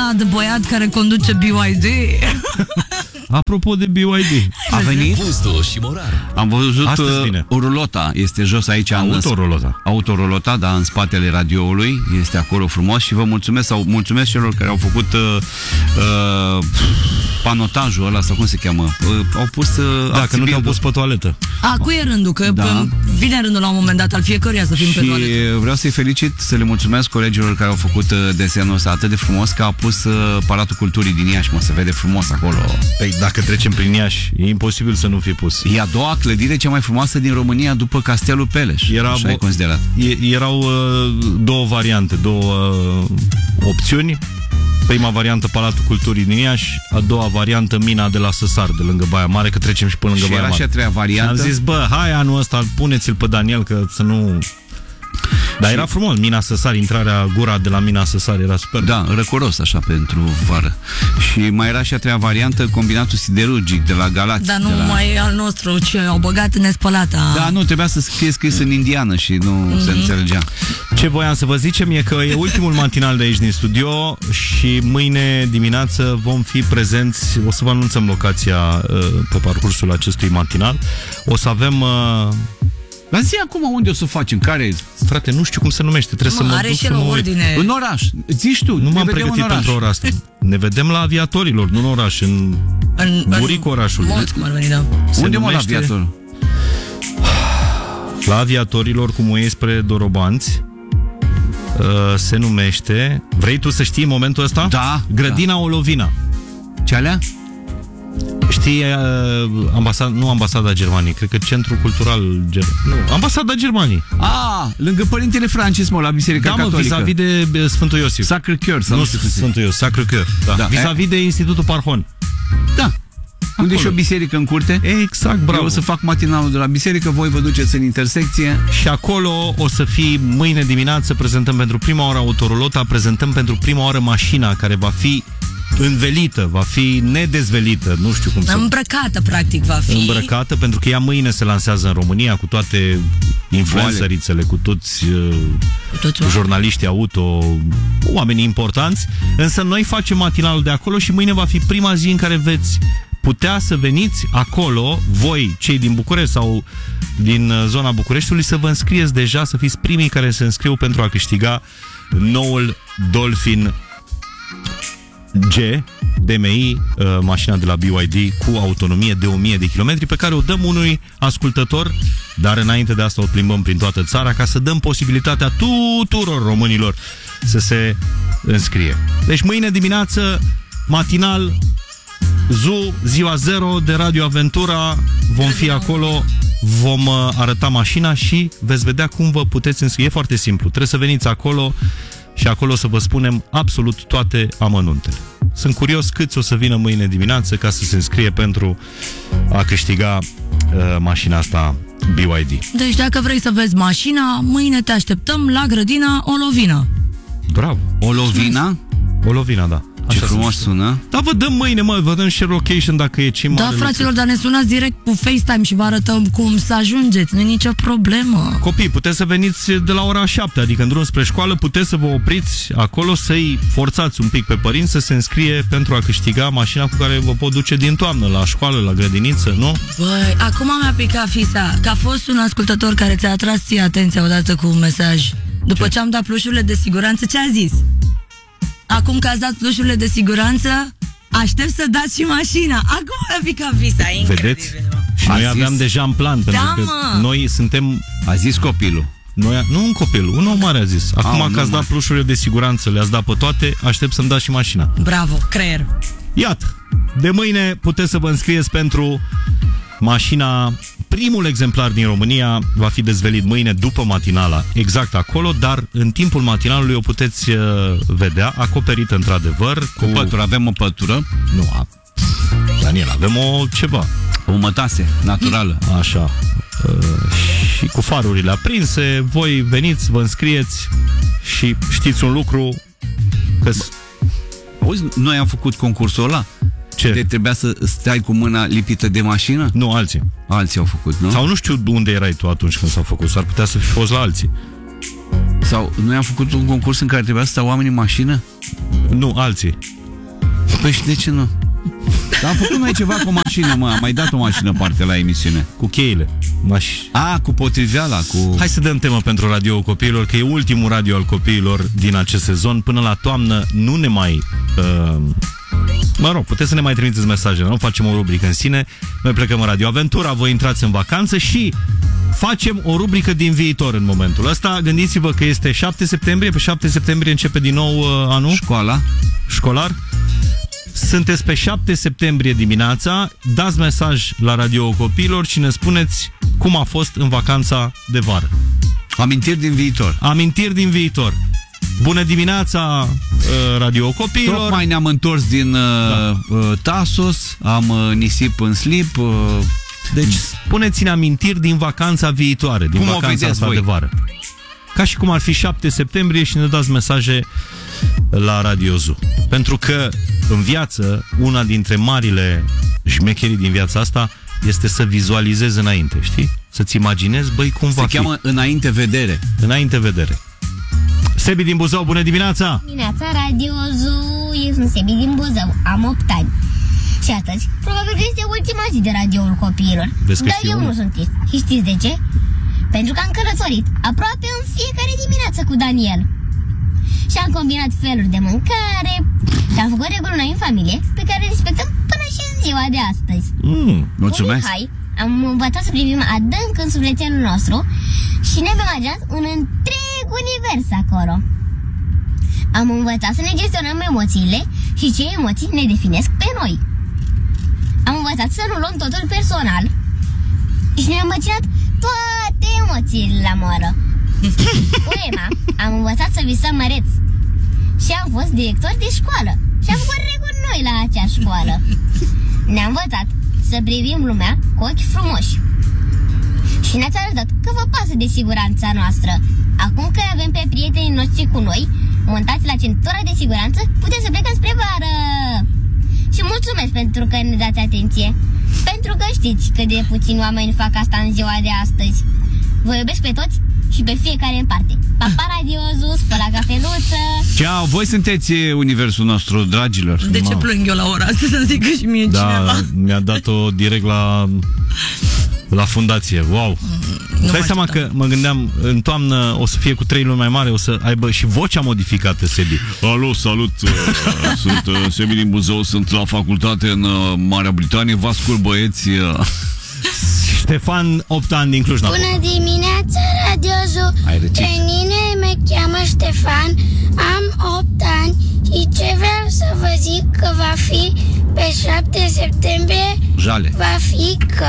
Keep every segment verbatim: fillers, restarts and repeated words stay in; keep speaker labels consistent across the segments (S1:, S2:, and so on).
S1: ăla de băiat care conduce B Y D.
S2: Apropo de B Y D,
S3: a venit
S4: și Morar.
S3: Am văzut
S2: uh,
S3: o rulota, este jos aici.
S2: Autorulota.
S3: Autorulota, da, în spatele radioului, este acolo frumos și vă mulțumesc, sau mulțumesc celor care au făcut uh, uh, panotajul ăla, sau cum se cheamă, uh, au pus uh,
S2: dacă nu te-au pus pe toaletă.
S1: A, cu e rândul, că
S3: da.
S1: Vine rândul la un moment dat al fiecăruia să fim
S3: și
S1: pe toaletă.
S3: Și vreau să-i felicit, să le mulțumesc colegilor care au făcut uh, desenul ăsta atât de frumos, că a pus uh, Palatul Culturii din Iași, mă, se vede frumos acolo.
S2: Păi dacă trecem prin Iași, e imposibil să nu fie pus.
S3: E a doua clădire cea mai frumoasă din România după Castelul Peleș. Era așa e considerat.
S2: E, erau uh, două variante, două uh, opțiuni. Prima variantă, Palatul Culturii din Iași, a doua variantă, mina de la Săsar, de lângă Baia Mare, că trecem și până lângă
S3: și
S2: Baia Mare.
S3: Și era și a treia variantă.
S2: Am zis, bă, hai anul ăsta, puneți-l pe Daniel, că să nu... Dar și... era frumos, mina Săsar, intrarea, gura de la mina Săsar era super.
S3: Da, răcoros așa pentru vară. Și mai era și a treia variantă, combinatul siderurgic de la Galați.
S1: Dar nu
S3: la...
S1: mai e al nostru, ce au băgat în espălata.
S3: Da, nu, trebuia să fie scris în indiană și nu mm-hmm. se înțelegea.
S2: Ce voiam să vă zicem e că e ultimul matinal de aici din studio și mâine dimineață vom fi prezenți, o să vă anunțăm locația uh, pe parcursul acestui matinal. O să avem... Uh,
S3: Dar zi acum unde o să facem? Care?
S2: Frate, nu știu cum se numește. Trebuie
S1: mă,
S2: să mă
S1: are
S2: duc
S1: și
S2: să mă
S1: ordine.
S3: În oraș. Zici tu.
S2: Nu m-am pregătit pentru ora asta. Ne vedem la Aviatorilor, nu în oraș, în,
S1: în
S2: buricul orașului.
S1: Mult, cum ar veni, da.
S3: Unde mă la Aviator?
S2: La Aviatorilor, cum o iei spre Dorobanți, uh, se numește... Vrei tu să știi în momentul ăsta?
S3: Da.
S2: Grădina
S3: da.
S2: Olovina.
S3: Ce alea?
S2: Știi, uh, ambasada, nu ambasada Germaniei, cred că Centrul Cultural German. Nu, ambasada Germaniei.
S3: Ah, lângă Părintele Francis, mă, la Biserica
S2: da, mă,
S3: Catolică.
S2: vis-a-vis de Sfântul Iosif.
S3: Sacré-Cœur. Sau
S2: nu Sfântul Iosif, Sacré-Cœur. Da. Da. Vis-a-vis de Institutul Parhon.
S3: Da. Unde e și o biserică în curte.
S2: Exact, bravo.
S3: Eu o să fac matinalul de la biserică, voi vă duceți în intersecție.
S2: Și acolo o să fie mâine dimineață, prezentăm pentru prima oară autorulota, prezentăm pentru prima oară mașina care va fi învelită, va fi nedezvelită, nu știu cum să...
S1: Îmbrăcată, practic, va fi.
S2: Îmbrăcată, pentru că ea mâine se lansează în România cu toate influencerițele, cu toți, cu toți jurnaliștii auto, oamenii importanți, însă noi facem matinalul de acolo și mâine va fi prima zi în care veți putea să veniți acolo, voi, cei din București sau din zona Bucureștiului, să vă înscrieți deja, să fiți primii care se înscriu pentru a câștiga noul Dolphin G, D M I, uh, mașina de la B Y D cu autonomie de o mie de kilometri, pe care o dăm unui ascultător, dar înainte de asta o plimbăm prin toată țara ca să dăm posibilitatea tuturor românilor să se înscrie. Deci mâine dimineață, matinal, Zoo, ziua zero de Radio Aventura, vom fi acolo, vom arăta mașina și veți vedea cum vă puteți înscrie. E foarte simplu, trebuie să veniți acolo și acolo să vă spunem absolut toate amănuntele. Sunt curios câți o să vină mâine dimineață ca să se înscrie pentru a câștiga uh, mașina asta B Y D.
S1: Deci dacă vrei să vezi mașina, mâine te așteptăm la grădina Olovina.
S2: Bravo!
S3: Olovina?
S2: Olovina, da.
S3: Ce așa frumos sună.
S2: Da, vă dăm mâine, mă, vă dăm share location dacă e ce mare.
S1: Da, fraților, lucru. Dar ne sunați direct cu FaceTime și vă arătăm cum să ajungeți. Nu e nicio problemă.
S2: Copii, puteți să veniți de la ora șapte, adică în drum spre școală, puteți să vă opriți acolo, să-i forțați un pic pe părinți să se înscrie pentru a câștiga mașina cu care vă pot duce din toamnă la școală, la grădiniță, nu?
S1: Băi, acum mi-a picat fisa, că a fost un ascultător care ți-a atras ție atenția odată cu un mesaj. După ce, ce am dat plușurile de siguranță, ce a zis? Acum că ați dat plușurile de siguranță, aștept să dați și mașina. Acum a picat visa, incredibil.
S2: Vedeți? Și noi aveam zis... deja în plan, pentru
S1: da,
S2: că
S1: mă.
S2: noi suntem...
S3: A zis copilul.
S2: Noi, nu un copil, un om mare a zis. Acum
S3: a,
S2: că ați dat plușurile de siguranță, le-ați dat pe toate, aștept să-mi dați și mașina.
S1: Bravo, creier.
S2: Iată, de mâine puteți să vă înscrieți pentru mașina. Primul exemplar din România va fi dezvelit mâine după matinala, exact acolo, dar în timpul matinalului o puteți uh, vedea, acoperită într-adevăr.
S3: Cu, cu pătură, avem o pătură?
S2: Nu, a... Daniel, avem o ceva.
S3: O mătase naturală.
S2: Așa. Uh, și cu farurile aprinse, voi veniți, vă înscrieți și știți un lucru, că...
S3: Auzi, noi am făcut concursul ăla.
S2: Ce?
S3: De trebuia să stai cu mâna lipită de mașină?
S2: Nu, alții.
S3: Alții au făcut, nu?
S2: Sau nu știu unde erai tu atunci când s-au făcut. S-ar putea să fi fost la alții.
S3: Sau noi am făcut un concurs în care trebuia să stau oamenii în mașină?
S2: Nu, alții.
S3: Păi și de ce nu? Dar am făcut mai ceva cu o mașină, mă. Am mai dat o mașină parte la emisiune.
S2: Cu cheile. Maș...
S3: A, cu potriveala, cu...
S2: Hai să dăm temă pentru Radio Copiilor, că e ultimul radio al copiilor din acest sezon. Până la toamnă nu ne mai... Uh... Mă rog, puteți să ne mai trimiteți mesaje. Nu facem o rubrică în sine. Noi plecăm în Radio Aventura, voi intrați în vacanță și facem o rubrică din viitor în momentul ăsta. Gândiți-vă că este șapte septembrie. Pe șapte septembrie începe din nou uh, anul
S3: Școala
S2: școlar. Sunteți pe șapte septembrie dimineața, dați mesaj la Radio Copiilor și ne spuneți cum a fost în vacanța de vară.
S3: Amintiri din viitor.
S2: Amintiri din viitor. Bună dimineața, Radio Copiilor.
S3: Tocmai ne-am întors din da. uh, Tasos, am uh, nisip în slip. Uh,
S2: deci spuneți-ne amintiri din vacanța viitoare, din
S3: cum
S2: vacanța asta voi? De vară. Ca și cum ar fi șapte septembrie și ne dați mesaje la Radio Zoo. Pentru că în viață, una dintre marile șmecherii din viața asta este să vizualizezi înainte, știi? Să-ți imaginezi, băi, cum
S3: Se
S2: va fi.
S3: Se cheamă înainte vedere.
S2: Înainte vedere. Sebi din Buzău, bună dimineața!
S4: Dimineața, Radio Zoo, eu sunt Sebi din Buzău, am opt ani. Și astăzi, probabil că este ultima zi de radioul copiilor. Dar eu nu sunt trist. Și știți de ce? Pentru că am călătorit aproape în fiecare dimineață cu Daniel. Și am combinat feluri de mâncare și am făcut reguli noi în familie pe care le respectăm până și în ziua de astăzi.
S2: Mm,
S3: mulțumesc!
S4: Cu Mihai am învățat să privim adânc în sufletelul nostru și ne-am imaginat un întreg univers acolo. Am învățat să ne gestionăm emoțiile și ce emoții ne definesc pe noi. Am învățat să nu luăm totul personal și ne-am imaginat toate emoțiile la moară. Cu Emma am învățat să visăm măreț și am fost director de școală și am făcut reguli noi la acea școală. Ne-am învățat să privim lumea cu ochi frumoși și ne-ați arătat că vă pasă de siguranța noastră. Acum că avem pe prietenii noștri cu noi, montați la centura de siguranță, putem să plecăm spre vară. Și mulțumesc pentru că ne dați atenție, pentru că știți cât de puțini oameni fac asta în ziua de astăzi. Vă iubesc pe toți și pe fiecare în parte. Pa, pa, Radio Zoo, spăla cafeluță.
S3: Ceau, voi sunteți universul nostru, dragilor.
S1: De ce plâng eu la ora asta, să zic și mie
S2: da,
S1: cineva?
S2: mi-a dat-o direct la la fundație. Wow! Nu dai seama că mă gândeam, în toamnă o să fie cu trei luni mai mare, o să aibă și vocea modificată, Sebi.
S3: Alo, salut! Sunt uh, Sebi din Buzău, sunt la facultate în uh, Marea Britanie, vă ascult, băieți. Uh.
S2: Ștefan, opt ani din Cluj-Napoca.
S5: Bună dimineața, Radio Zoo. Pe mine mă cheamă Ștefan, am opt ani și ce vreau să vă zic că va fi pe șapte septembrie
S3: Jale.
S5: va fi că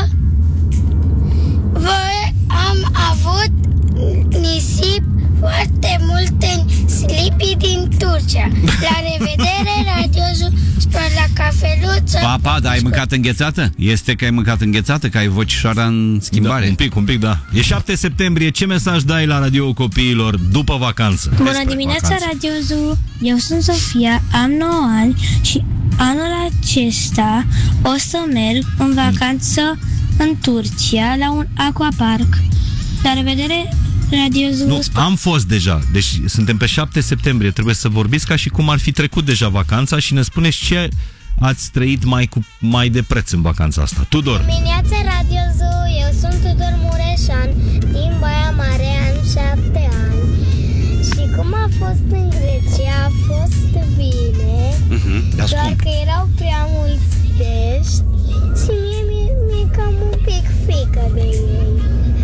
S5: voi am avut nisip foarte mult în Sleepy din Turcia. La revedere, Radio Zoo, spor la cafeluță.
S3: Papa, dar ai mâncat înghețată? Este că ai mâncat înghețată, că ai vocioara în schimbare.
S2: Da, un pic, un pic, da. E șapte septembrie, ce mesaj dai la Radio Copiilor după vacanță?
S6: Bună dimineața, vacanță. Radio Zoo. Eu sunt Sofia, am nouă ani și anul acesta o să merg în vacanță în Turcia la un aquapark. La revedere, Radio Zoo.
S2: Nu, am fost deja. Deci suntem pe șapte septembrie. Trebuie să vorbiți ca și cum ar fi trecut deja vacanța și ne spuneți ce ați trăit mai, cu, mai de preț în vacanța asta. Tudor.
S7: Dimineața, Radio Zoo. Eu sunt Tudor Mureșan din Baia Mare, am șapte ani. Și cum a fost în Grecia? A fost bine.
S3: Uh-huh.
S7: Doar că erau prea mulți pești și mie mi-e, mi-e cam un pic frică de ei.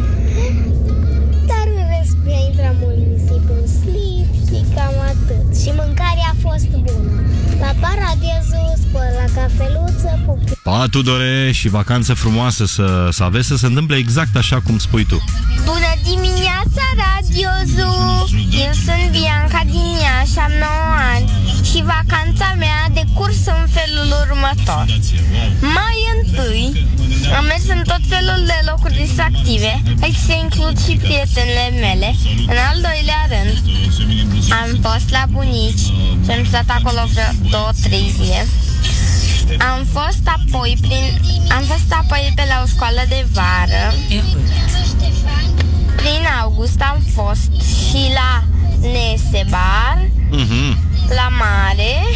S7: Dar în rest mi-a intrat mult nisip în slip și cam atât. Și mâncarea a fost bună. Pa, pa, Radio Zoo, spor la cafeluță, pup.
S2: Pa, Tudore, și vacanță frumoasă să, să aveți, să se întâmple exact așa cum spui tu.
S7: Bună dimineața, Radio Zoo! Eu sunt Bianca din Iași, am nouă ani și vacanța mea a decurs în felul următor. Mai întâi am mers în tot felul de locuri distractive, aici se includ și prietenele mele. În al doilea rând am fost la bunici și am stat acolo vreo două, trei zile. Am fost apoi prin, am fost apoi pe la o școală de vară. Prin august am fost și la Nesebar, uh-huh. la mare